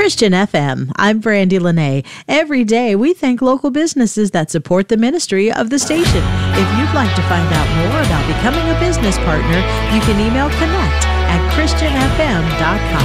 Christian FM. I'm Brandy Lene. Every day we thank local businesses that support the ministry of the station. If you'd like to find out more about becoming a business partner, you can email connect@christianfm.com.